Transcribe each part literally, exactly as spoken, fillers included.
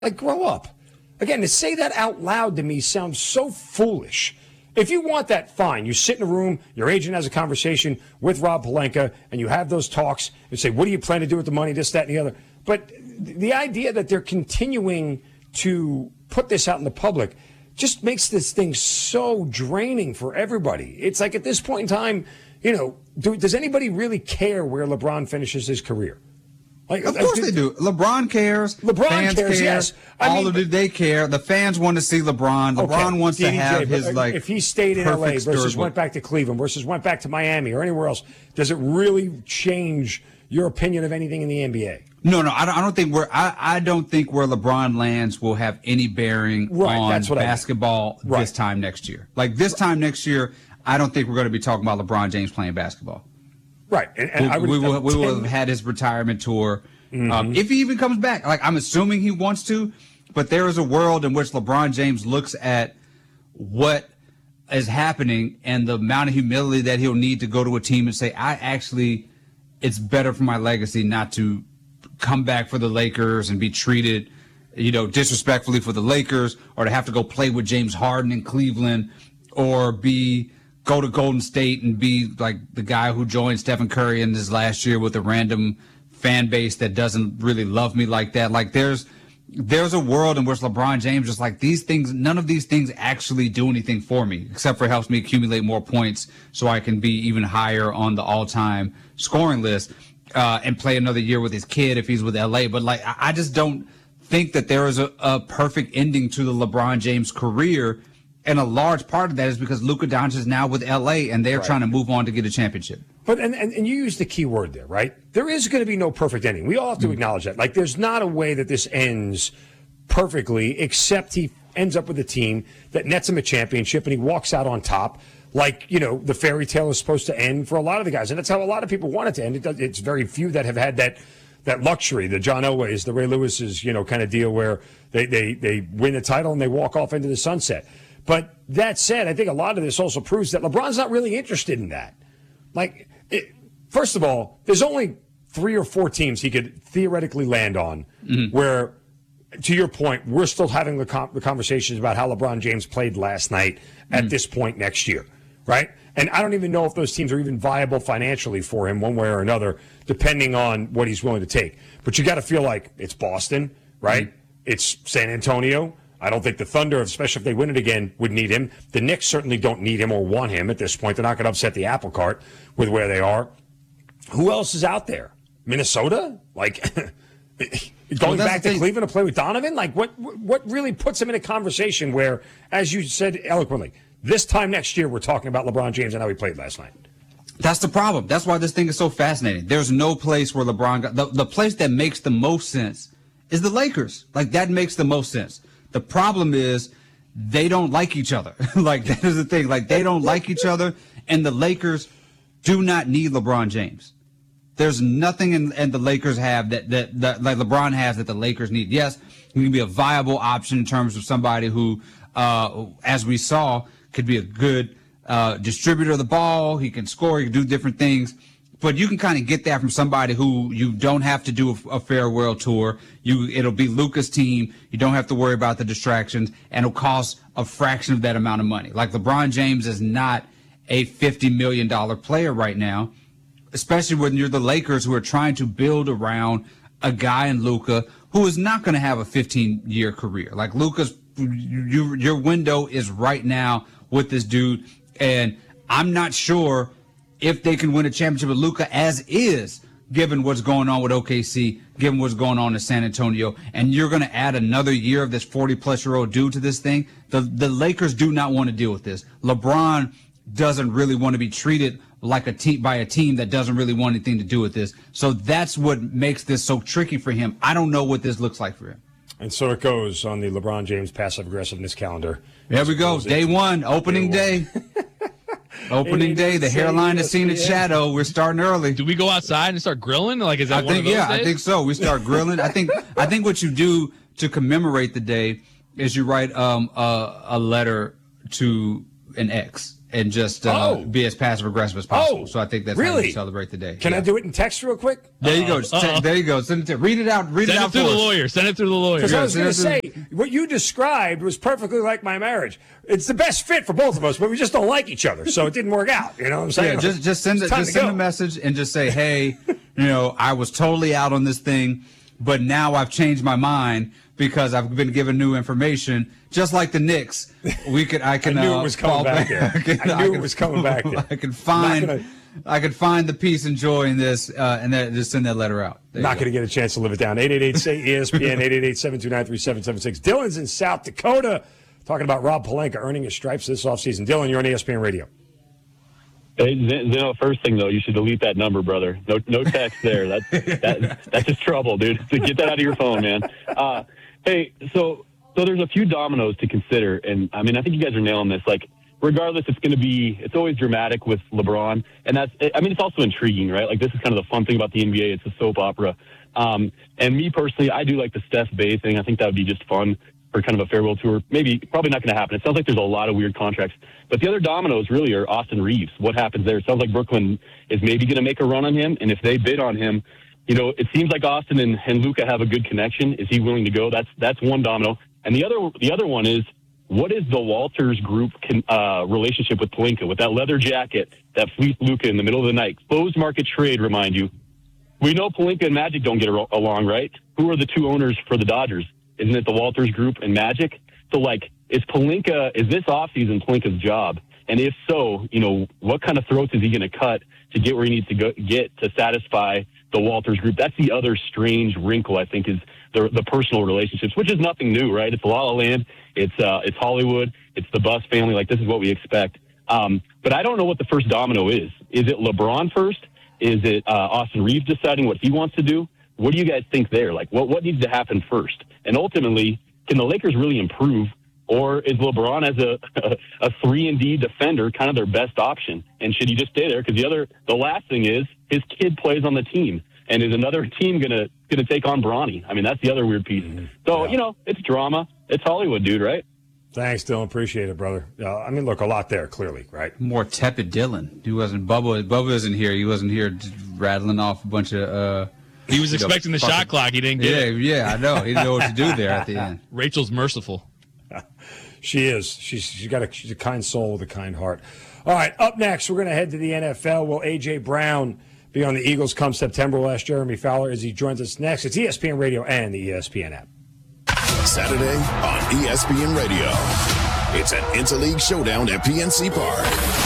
Like, grow up. Again, to say that out loud to me sounds so foolish. If you want that, fine. You sit in a room, your agent has a conversation with Rob Pelinka, and you have those talks and say, what do you plan to do with the money, this, that, and the other. But the idea that they're continuing to put this out in the public just makes this thing so draining for everybody. It's like at this point in time, you know, do, does anybody really care where LeBron finishes his career? Like, of course uh, they do. LeBron cares. LeBron fans cares, care. yes. I All mean, of it, they care. The fans want to see LeBron. LeBron okay, wants D D J, to have his, like, if he stayed in L A versus storybook. went back to Cleveland versus went back to Miami or anywhere else, does it really change your opinion of anything in the N B A? No, no, I don't, I don't think where I, I don't think where LeBron lands will have any bearing right, on that's what basketball I mean. Right. this time next year. Like this time next year, I don't think we're going to be talking about LeBron James playing basketball. Right, and, and we, I would, we will we will ten have had his retirement tour. Mm-hmm. Um, if he even comes back, like I'm assuming he wants to, but there is a world in which LeBron James looks at what is happening and the amount of humility that he'll need to go to a team and say, I actually, it's better for my legacy not to come back for the Lakers and be treated, you know, disrespectfully for the Lakers, or to have to go play with James Harden in Cleveland, or be go to Golden State and be like the guy who joined Stephen Curry in his last year with a random fan base that doesn't really love me like that. Like there's there's a world in which LeBron James is like, these things, none of these things actually do anything for me, except for helps me accumulate more points so I can be even higher on the all-time scoring list, uh, and play another year with his kid if he's with L A. But like, I, I just don't think that there is a, a perfect ending to the LeBron James career. And a large part of that is because Luka Doncic is now with L A and they're right. trying to move on to get a championship. But and, and, and you used the key word there, right? There is going to be no perfect ending. We all have to mm. acknowledge that. Like, there's not a way that this ends perfectly, except he ends up with a team that nets him a championship and he walks out on top. Like, you know, the fairy tale is supposed to end for a lot of the guys, and that's how a lot of people want it to end. It does, it's very few that have had that that luxury, the John Elways, the Ray Lewis's, you know, kind of deal where they they they win the title and they walk off into the sunset. But that said, I think a lot of this also proves that LeBron's not really interested in that. Like, it, first of all, there's only three or four teams he could theoretically land on mm-hmm. where, to your point, we're still having the, com- the conversations about how LeBron James played last night at mm-hmm. this point next year, right? And I don't even know if those teams are even viable financially for him one way or another, depending on what he's willing to take. But you got to feel like it's Boston, right? Mm-hmm. It's San Antonio. I don't think the Thunder, especially if they win it again, would need him. The Knicks certainly don't need him or want him at this point. They're not going to upset the apple cart with where they are. Who else is out there? Minnesota? Like, going well, back to Cleveland to play with Donovan? Like, what what really puts him in a conversation where, as you said eloquently, this time next year we're talking about LeBron James and how he played last night? That's the problem. That's why this thing is so fascinating. There's no place where LeBron got, the, the place that makes the most sense is the Lakers. Like, that makes the most sense. The problem is they don't like each other. Like, that is the thing. Like, they don't like each other, and the Lakers do not need LeBron James. There's nothing in, in the Lakers have that, that, that like LeBron has that the Lakers need. Yes, he can be a viable option in terms of somebody who, uh, as we saw, could be a good uh, distributor of the ball. He can score. He can do different things. But you can kind of get that from somebody who you don't have to do a, a farewell tour. You, it'll be Luka's team. You don't have to worry about the distractions, and it'll cost a fraction of that amount of money. Like, LeBron James is not a fifty million dollars player right now, especially when you're the Lakers, who are trying to build around a guy in Luka who is not going to have a fifteen-year career. Like, Luka's, you, your window is right now with this dude, and I'm not sure if they can win a championship with Luka as is, given what's going on with O K C, given what's going on in San Antonio, and you're going to add another year of this forty-plus-year-old dude to this thing. The the Lakers do not want to deal with this. LeBron doesn't really want to be treated like a team by a team that doesn't really want anything to do with this. So that's what makes this so tricky for him. I don't know what this looks like for him. And so it goes on the LeBron James passive aggressiveness calendar. There we go. Day one, opening day. Opening day, the hairline has seen its shadow. We're starting early. Do we go outside and start grilling? Like, is that I one think, of those yeah, days? I think so. We start grilling. I think, I think what you do to commemorate the day is you write um, a, a letter to an X and just uh, Oh. be as passive aggressive as possible. Oh, So I think that's how really? you celebrate the day. Can Yeah. I do it in text real quick? There you go. Uh-oh. Just te- There you go. Send it to, read it out. Read Send it it out through for the us. lawyer. Send it through the lawyer. Because I was Yeah, going to so say, this what you described was perfectly like my marriage. It's the best fit for both of us, but we just don't like each other, so it didn't work out. You know what I'm saying? Yeah, just just send it. It's time Just to send go. a message and just say, hey, you know, I was totally out on this thing, but now I've changed my mind because I've been given new information. Just like the Knicks, we could I can. I knew uh, it was coming fall back there. I, can- I knew it can- was coming back there. I can find. Not gonna- I could find the peace and joy in this, uh, and then just send that letter out. There you Not go. going to get a chance to live it down. eight eight eight, say E S P N, eight eight eight, seven two nine, three seven seven six. Dylan's in South Dakota talking about Rob Pelinka earning his stripes this offseason. Dylan, you're on E S P N Radio. Hey, Zeno, first thing though, you should delete that number, brother. No, no text there. That's that, that's just trouble, dude. So get that out of your phone, man. Uh, hey, so so there's a few dominoes to consider, and I mean, I think you guys are nailing this. Like, regardless, it's going to be, it's always dramatic with LeBron, and that's, I mean, it's also intriguing, right? Like, this is kind of the fun thing about the N B A. It's a soap opera. Um, and me personally, I do like the Steph Bay thing. I think that would be just fun for kind of a farewell tour. Maybe, probably not going to happen. It sounds like there's a lot of weird contracts. But the other dominoes really are Austin Reeves. What happens there? It sounds like Brooklyn is maybe going to make a run on him. And if they bid on him, you know, it seems like Austin and, and Luka have a good connection. Is he willing to go? That's that's one domino. And the other the other one is, what is the Walters Group can, uh, relationship with Pelinka? With that leather jacket that fleeced Luka in the middle of the night. Closed market trade, remind you. We know Pelinka and Magic don't get along, right? Who are the two owners for the Dodgers? Isn't it the Walters Group and Magic? So, like, is Pelinka, is this offseason Pelinka's job? And if so, you know, what kind of throats is he going to cut to get where he needs to go, get to satisfy the Walters Group? That's the other strange wrinkle, I think, is the the personal relationships, which is nothing new, right? It's La La Land. It's, uh, it's Hollywood. It's the Bus family. Like, this is what we expect. Um, but I don't know what the first domino is. Is it LeBron first? Is it uh, Austin Reeves deciding what he wants to do? What do you guys think there? Like, what, what needs to happen first? And ultimately, can the Lakers really improve, or is LeBron as a a three and D defender kind of their best option? And should he just stay there? Because the other, the last thing is his kid plays on the team, and is another team gonna gonna take on Bronny? I mean, that's the other weird piece. Mm-hmm. So Yeah. you know, it's drama. It's Hollywood, dude, right? Thanks, Dylan. Appreciate it, brother. Uh, I mean, look, a lot there, clearly, right? More tepid Dylan. He wasn't Bubba. Bubba isn't here. He wasn't here just rattling off a bunch of. Uh, He was you know, expecting the fucking- shot clock. He didn't get Yeah, it. yeah, I know. He didn't know what to do there at the end. Rachel's merciful. She is. She's she's got a she's a kind soul with a kind heart. All right, up next, we're going to head to the N F L. Will A J. Brown be on the Eagles come September? We'll ask Jeremy Fowler as he joins us next. It's E S P N Radio and the E S P N app. Saturday on E S P N Radio. It's an interleague showdown at P N C Park.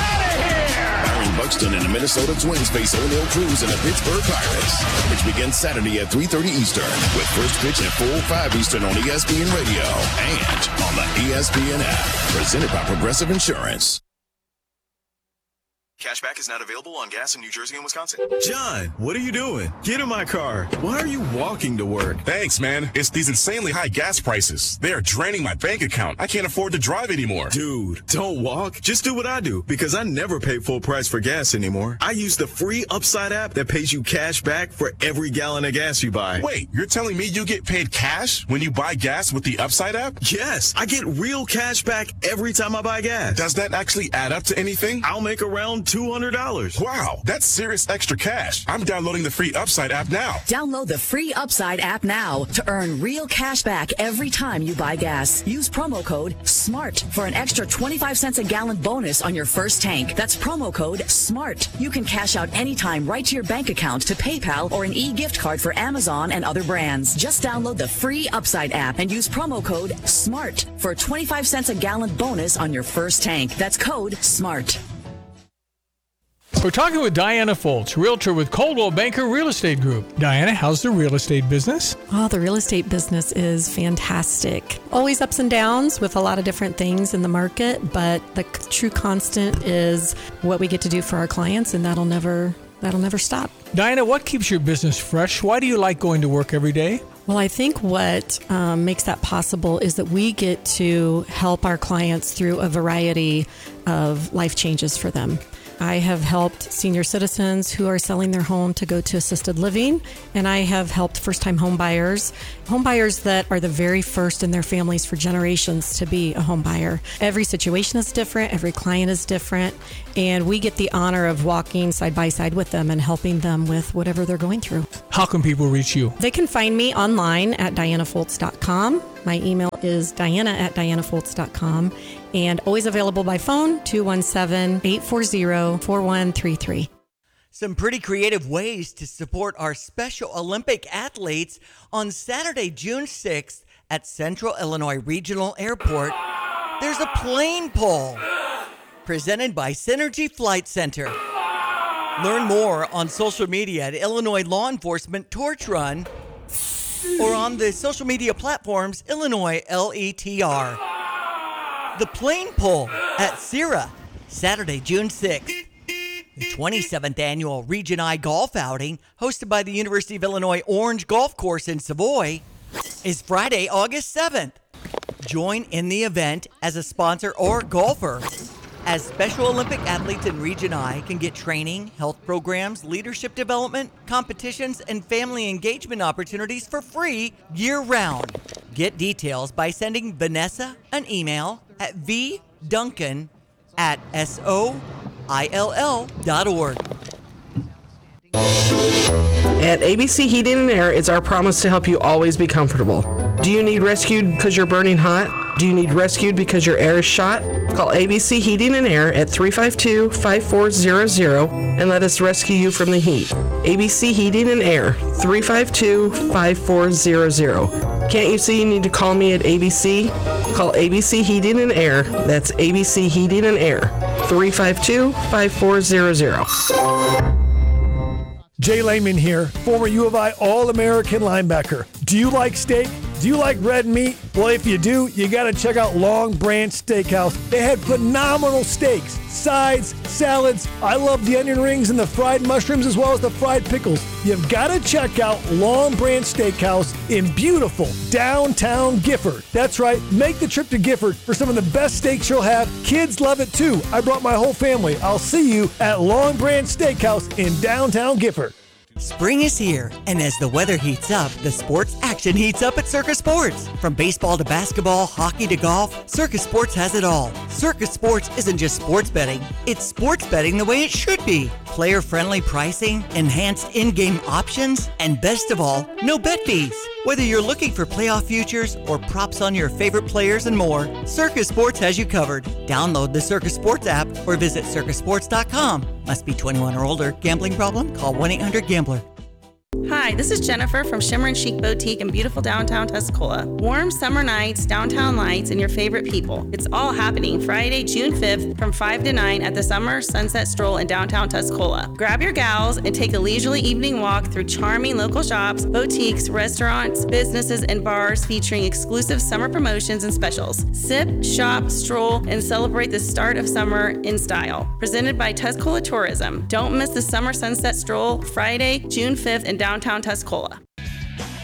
Byron Buxton and the Minnesota Twins face O'Neal Cruz and the Pittsburgh Pirates, which begins Saturday at three thirty Eastern, with first pitch at four oh five Eastern on E S P N Radio and on the E S P N app. Presented by Progressive Insurance. Cashback is not available on gas in New Jersey and Wisconsin. John, what are you doing? Get in my car. Why are you walking to work? Thanks, man. It's these insanely high gas prices. They are draining my bank account. I can't afford to drive anymore. Dude, don't walk. Just do what I do, because I never pay full price for gas anymore. I use the free Upside app that pays you cash back for every gallon of gas you buy. Wait, you're telling me you get paid cash when you buy gas with the Upside app? Yes, I get real cash back every time I buy gas. Does that actually add up to anything? I'll make around two hundred dollars. Wow, that's serious extra cash. I'm downloading the free Upside app now. Download the free Upside app now to earn real cash back every time you buy gas. Use promo code SMART for an extra twenty-five cents a gallon bonus on your first tank. That's promo code SMART. You can cash out anytime right to your bank account, to PayPal, or an e-gift card for Amazon and other brands. Just download the free Upside app and use promo code SMART for a twenty-five cents a gallon bonus on your first tank. That's code SMART. We're talking with Diana Foltz, realtor with Coldwell Banker Real Estate Group. Diana, how's the real estate business? Oh, the real estate business is fantastic. Always ups and downs with a lot of different things in the market, but the c- true constant is what we get to do for our clients, and that'll never that'll never stop. Diana, what keeps your business fresh? Why do you like going to work every day? Well, I think what um, makes that possible is that we get to help our clients through a variety of life changes for them. I have helped senior citizens who are selling their home to go to assisted living, and I have helped first-time home buyers, home buyers that are the very first in their families for generations to be a home buyer. Every situation is different, every client is different, and we get the honor of walking side by side with them and helping them with whatever they're going through. How can people reach you? They can find me online at diana foltz dot com. My email is diana at diana foltz dot com, and always available by phone, two one seven, eight four zero, four one three three. Some pretty creative ways to support our Special Olympic athletes on Saturday, June sixth at Central Illinois Regional Airport. There's a plane pull presented by Synergy Flight Center. Learn more on social media at Illinois Law Enforcement Torch Run or on the social media platforms Illinois L E T R. The plane pull at Sierra, Saturday, June sixth. The twenty-seventh annual Region I golf outing, hosted by the University of Illinois Orange Golf Course in Savoy, is Friday, August seventh. Join in the event as a sponsor or golfer, as Special Olympic athletes in Region I can get training, health programs, leadership development, competitions, and family engagement opportunities for free year-round. Get details by sending Vanessa an email at vduncan at soill dot org. At A B C Heating and Air, it's our promise to help you always be comfortable. Do you need rescued because you're burning hot? Do you need rescued because your air is shot? Call A B C Heating and Air at three five two, five four zero zero and let us rescue you from the heat. A B C Heating and Air, three five two, five four zero zero. Can't you see you need to call me at A B C? Call A B C Heating and Air. That's A B C Heating and Air, three five two, five four zero zero. Jay Lehman here, former U of I All-American linebacker. Do you like steak? Do you like red meat? Well, if you do, you got to check out Long Branch Steakhouse. They had phenomenal steaks, sides, salads. I love the onion rings and the fried mushrooms as well as the fried pickles. You've got to check out Long Branch Steakhouse in beautiful downtown Gifford. That's right, make the trip to Gifford for some of the best steaks you'll have. Kids love it too. I brought my whole family. I'll see you at Long Branch Steakhouse in downtown Gifford. Spring is here, and as the weather heats up, the sports action heats up at Circus Sports. From baseball to basketball, hockey to golf, Circus Sports has it all. Circus Sports isn't just sports betting, it's sports betting the way it should be. Player-friendly pricing, enhanced in-game options, and best of all, no bet fees. Whether you're looking for playoff futures or props on your favorite players and more, Circus Sports has you covered. Download the Circus Sports app or visit circus sports dot com. Must be twenty-one or older. Gambling problem? Call one eight hundred gambler. Hi, this is Jennifer from Shimmer and Chic Boutique in beautiful downtown Tuscola. Warm summer nights, downtown lights, and your favorite people. It's all happening Friday, June fifth from five to nine at the Summer Sunset Stroll in downtown Tuscola. Grab your gals and take a leisurely evening walk through charming local shops, boutiques, restaurants, businesses, and bars featuring exclusive summer promotions and specials. Sip, shop, stroll, and celebrate the start of summer in style. Presented by Tuscola Tourism. Don't miss the Summer Sunset Stroll Friday, June fifth in downtown Tuscola.